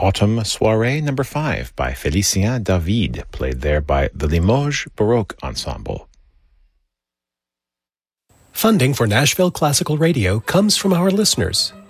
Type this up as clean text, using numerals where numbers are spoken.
Autumn Soirée No. 5 by Félicien David, played there by the Limoges Baroque Ensemble. Funding for Nashville Classical Radio comes from our listeners